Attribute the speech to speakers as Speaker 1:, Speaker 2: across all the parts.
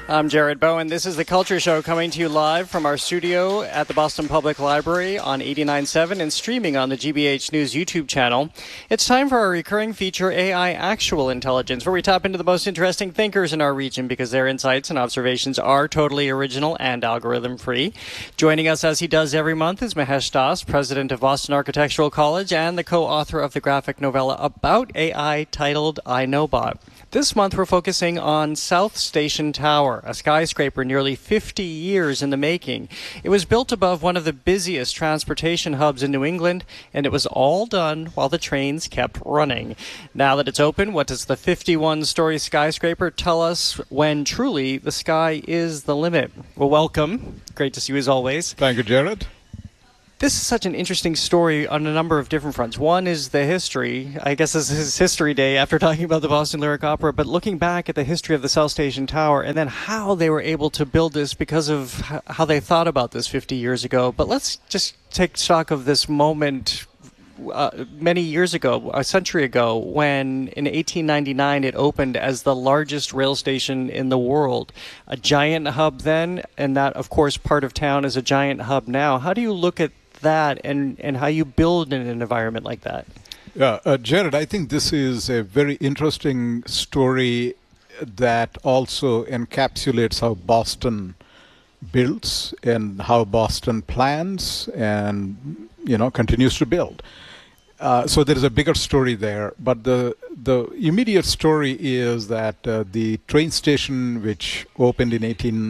Speaker 1: I'm Jared Bowen. This is The Culture Show coming to you live from our studio at the Boston Public Library on 89.7 and streaming on the GBH News YouTube channel. It's time for our recurring feature, AI Actual Intelligence, where we tap into the most interesting thinkers in our region because their insights and observations are totally original and algorithm-free. Joining us as he does every month is Mahesh Das, president of Boston Architectural College and the co-author of the graphic novella about AI titled I Know Bot. This month, we're focusing on South Station Tower, a skyscraper nearly 50 years in the making. It was built above one of the busiest transportation hubs in New England, and it was all done while the trains kept running. Now that it's open, what does the 51-story skyscraper tell us when truly the sky is the limit? Well, welcome. Great to see you as always.
Speaker 2: Thank you, Jared.
Speaker 1: This is such an interesting story on a number of different fronts. One is the history. I guess this is History Day after talking about the Boston Lyric Opera, but looking back at the history of the South Station Tower and then how they were able to build this because of how they thought about this 50 years ago. But let's just take stock of this moment many years ago, a century ago, when in 1899 it opened as the largest rail station in the world. A giant hub then, and that, of course, part of town is a giant hub now. How do you look at that and how you build in an environment like that?
Speaker 2: Jared, I think this is a very interesting story that also encapsulates how Boston builds and how Boston plans and, continues to build. So there is a bigger story there, but the immediate story is that the train station, which opened in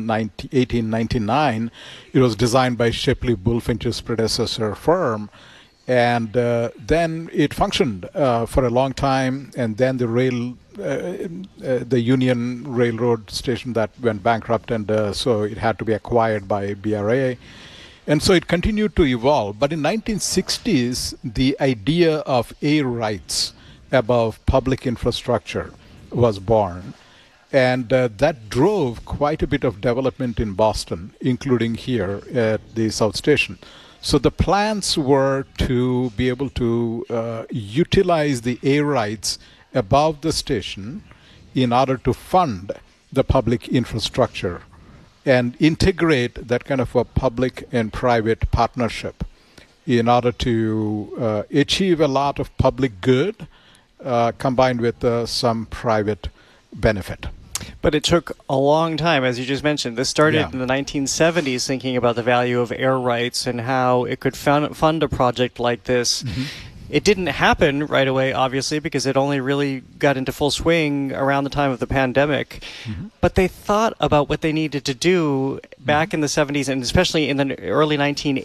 Speaker 2: 1899, it was designed by Shipley Bulfinch's predecessor firm, and then it functioned for a long time, and then the Union Railroad station that went bankrupt, and so it had to be acquired by BRA. And so it continued to evolve. But in 1960s, the idea of air rights above public infrastructure was born. And that drove quite a bit of development in Boston, including here at the South Station. So the plans were to be able to utilize the air rights above the station in order to fund the public infrastructure and integrate that kind of a public and private partnership in order to achieve a lot of public good combined with some private benefit.
Speaker 1: But it took a long time, as you just mentioned. This started in the 1970s, thinking about the value of air rights and how it could fund a project like this. Mm-hmm. It didn't happen right away, obviously, because it only really got into full swing around the time of the pandemic. Mm-hmm. But they thought about what they needed to do back in the 70s and especially in the early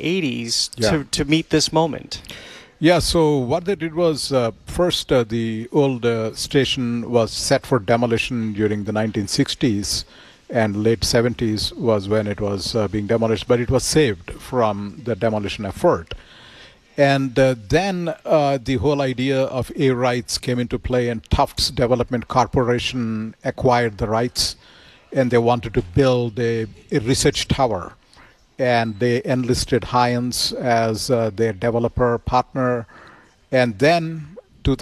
Speaker 1: 1980s to meet this moment.
Speaker 2: Yeah, so what they did was first the old station was set for demolition during the 1960s, and late 70s was when it was being demolished, but it was saved from the demolition effort. And then the whole idea of air rights came into play, and Tufts Development Corporation acquired the rights, and they wanted to build a research tower. And they enlisted Heinz as their developer partner. And then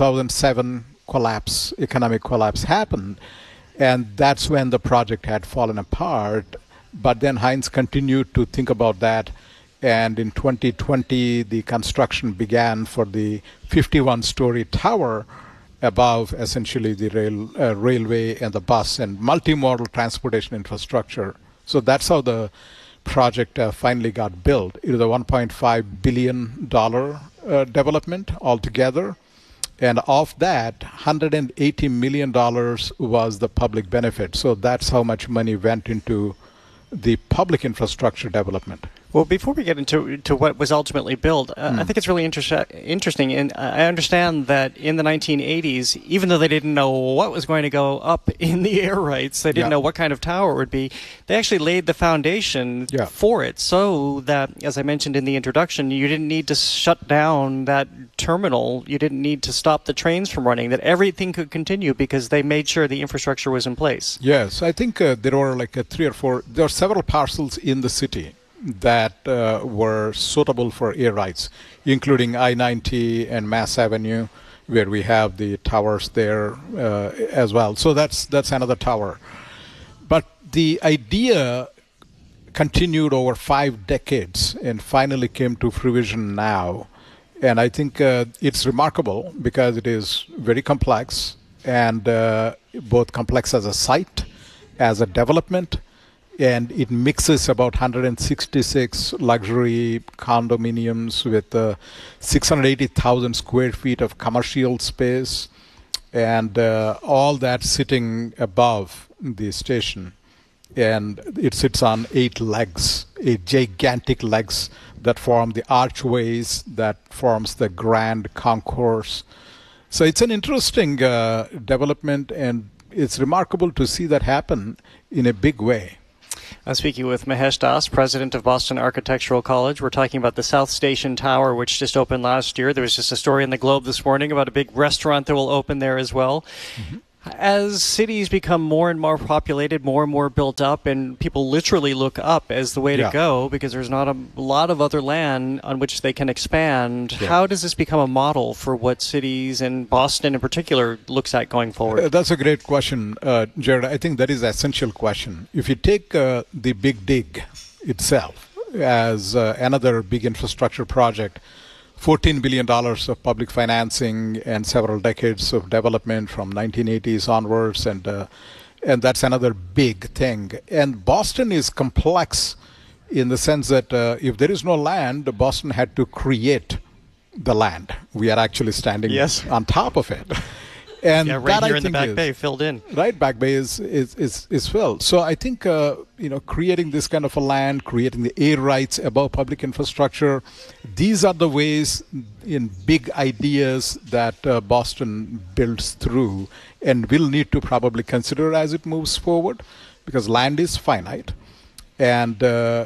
Speaker 2: 2007 economic collapse happened. And that's when the project had fallen apart. But then Heinz continued to think about that. And in 2020, the construction began for the 51-story tower above essentially the railway and the bus and multimodal transportation infrastructure. So that's how the project finally got built. It was a $1.5 billion development altogether. And of that, $180 million was the public benefit. So that's how much money went into the public infrastructure development.
Speaker 1: Well, before we get into what was ultimately built, I think it's really interesting, and I understand that in the 1980s, even though they didn't know what was going to go up in the air rights, they didn't know what kind of tower it would be, they actually laid the foundation for it so that, as I mentioned in the introduction, you didn't need to shut down that terminal, you didn't need to stop the trains from running, that everything could continue because they made sure the infrastructure was in place.
Speaker 2: Yes, I think there were like there are several parcels in the city that were suitable for air rights, including I-90 and Mass Avenue, where we have the towers there as well. So that's another tower. But the idea continued over 5 decades and finally came to fruition now. And I think it's remarkable because it is very complex and both complex as a site, as a development, and it mixes about 166 luxury condominiums with 680,000 square feet of commercial space, and all that sitting above the station. And it sits on 8 legs, 8 gigantic legs that form the archways that forms the grand concourse. So it's an interesting development, and it's remarkable to see that happen in a big way.
Speaker 1: I'm speaking with Mahesh Das, president of Boston Architectural College. We're talking about the South Station Tower, which just opened last year. There was just a story in the Globe this morning about a big restaurant that will open there as well. Mm-hmm. As cities become more and more populated, more and more built up, and people literally look up as the way to go because there's not a lot of other land on which they can expand, how does this become a model for what cities, and Boston in particular, looks at going forward?
Speaker 2: That's a great question, Jared. I think that is an essential question. If you take the Big Dig itself as another big infrastructure project, $14 billion of public financing and several decades of development from 1980s onwards, and that's another big thing. And Boston is complex in the sense that if there is no land, Boston had to create the land. We are actually standing on top of it. And
Speaker 1: right
Speaker 2: that,
Speaker 1: here
Speaker 2: I
Speaker 1: in
Speaker 2: think,
Speaker 1: the Back Bay, filled in.
Speaker 2: Right, Back Bay is filled. So I think creating this kind of a land, creating the air rights above public infrastructure, these are the ways in big ideas that Boston builds through, and will need to probably consider as it moves forward, because land is finite, and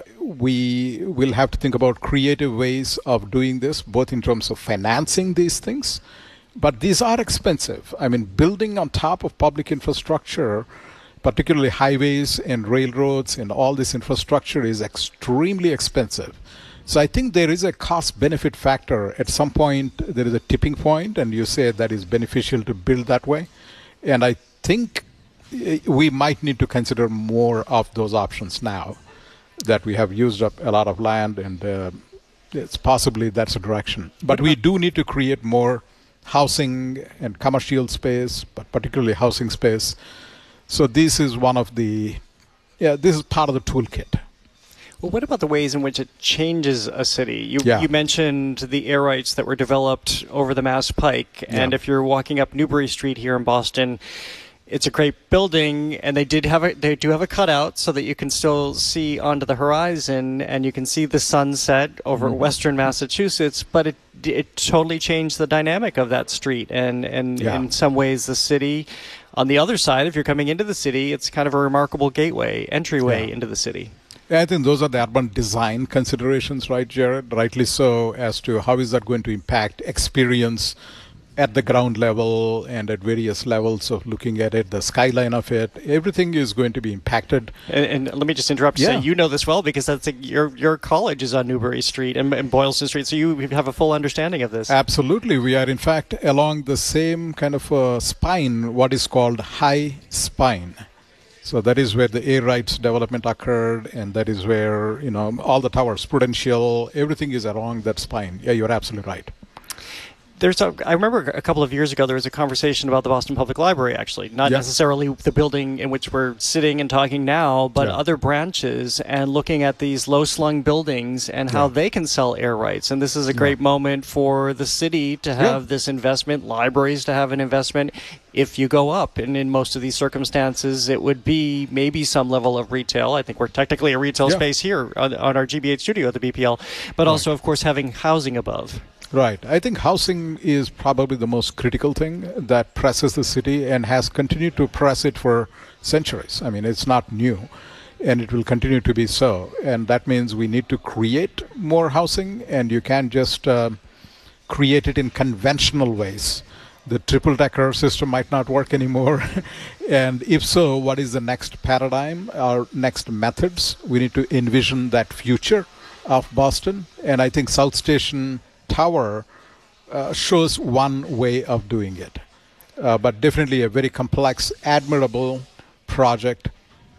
Speaker 2: we will have to think about creative ways of doing this, both in terms of financing these things. But these are expensive. I mean, building on top of public infrastructure, particularly highways and railroads and all this infrastructure, is extremely expensive. So I think there is a cost-benefit factor. At some point, there is a tipping point, and you say that is beneficial to build that way. And I think we might need to consider more of those options now that we have used up a lot of land, and it's possibly that's a direction. But we do need to create more housing and commercial space, but particularly housing space. So this is one of the, this is part of the toolkit.
Speaker 1: Well, what about the ways in which it changes a city? You mentioned the air rights that were developed over the Mass Pike, and if you're walking up Newbury Street here in Boston, it's a great building, and they do have a cutout so that you can still see onto the horizon, and you can see the sunset over western Massachusetts. But it totally changed the dynamic of that street, and in some ways the city. On the other side, if you're coming into the city, it's kind of a remarkable entryway into the city.
Speaker 2: I think those are the urban design considerations, right, Jared? Rightly so, as to how is that going to impact experience at the ground level and at various levels of looking at it, the skyline of it. Everything is going to be impacted.
Speaker 1: And let me just interrupt you. Say you know this well, because that's your college is on Newbury Street and Boylston Street, so you have a full understanding of this.
Speaker 2: Absolutely. We are, in fact, along the same kind of spine, what is called high spine. So that is where the air rights development occurred, and that is where, all the towers, Prudential, everything is along that spine. Yeah, you're absolutely right.
Speaker 1: I remember a couple of years ago there was a conversation about the Boston Public Library, actually, not necessarily the building in which we're sitting and talking now, but other branches, and looking at these low-slung buildings and how they can sell air rights. And this is a great moment for the city to have this investment, libraries to have an investment. If you go up, and in most of these circumstances, it would be maybe some level of retail. I think we're technically a retail space here on our GBH studio at the BPL, but also, of course, having housing above.
Speaker 2: Right. I think housing is probably the most critical thing that presses the city, and has continued to press it for centuries. I mean, it's not new, and it will continue to be so. And that means we need to create more housing, and you can't just create it in conventional ways. The triple-decker system might not work anymore. And if so, what is the next paradigm or next methods? We need to envision that future of Boston. And I think South Station Tower shows one way of doing it, but definitely a very complex, admirable project,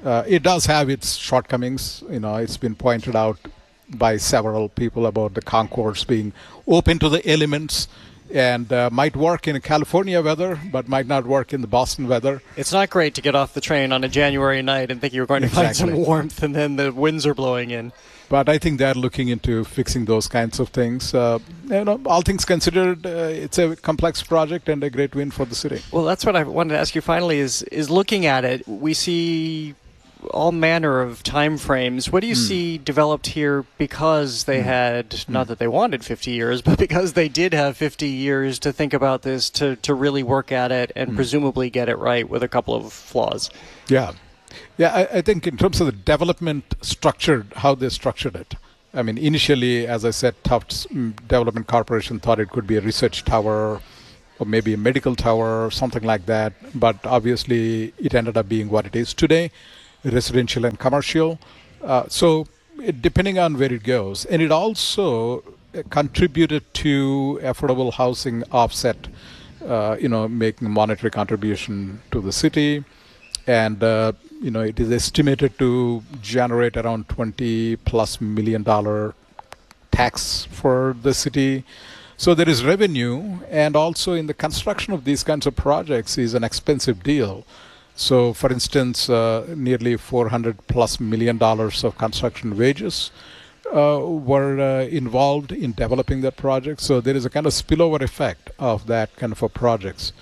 Speaker 2: It does have its shortcomings. It's been pointed out by several people about the concourse being open to the elements and might work in California weather, but might not work in the Boston weather.
Speaker 1: It's not great to get off the train on a January night and think you're going to find some warmth, and then the winds are blowing in.
Speaker 2: But I think they're looking into fixing those kinds of things. All things considered, it's a complex project and a great win for the city.
Speaker 1: Well, that's what I wanted to ask you finally is looking at it, we see all manner of time frames. What do you see developed here because they had, not that they wanted 50 years, but because they did have 50 years to think about this, to really work at it and presumably get it right with a couple of flaws?
Speaker 2: Yeah, I think in terms of the development how they structured it. I mean, initially, as I said, Tufts Development Corporation thought it could be a research tower or maybe a medical tower or something like that. But obviously, it ended up being what it is today, residential and commercial. So depending on where it goes. And it also contributed to affordable housing offset, making a monetary contribution to the city. And, it is estimated to generate around $20+ million tax for the city. So there is revenue, and also in the construction of these kinds of projects is an expensive deal. So, for instance, nearly $400+ million of construction wages were involved in developing that project. So there is a kind of spillover effect of that kind of a projects.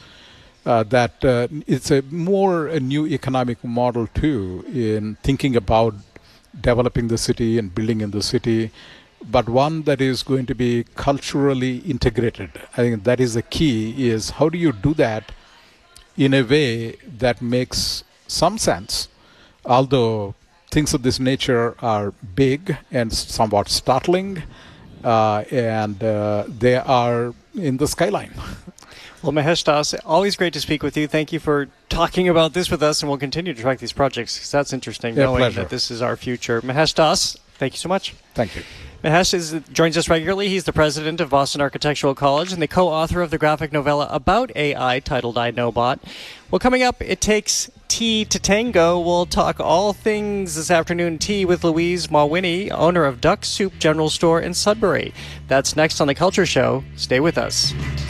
Speaker 2: It's a new economic model too in thinking about developing the city and building in the city, but one that is going to be culturally integrated. I think that is the key, is how do you do that in a way that makes some sense, although things of this nature are big and somewhat startling, and they are in the skyline.
Speaker 1: Well, Mahesh Das, always great to speak with you. Thank you for talking about this with us, and we'll continue to track these projects because that's interesting, knowing that this is our future. Mahesh Das, thank you so much.
Speaker 2: Thank you.
Speaker 1: Mahesh joins us regularly. He's the president of Boston Architectural College and the co-author of the graphic novella about AI titled I Know Bot. Well, coming up, it takes Tea to Tango. We'll talk all things this afternoon tea with Louise Mawhinney, owner of Duck Soup General Store in Sudbury. That's next on The Culture Show. Stay with us.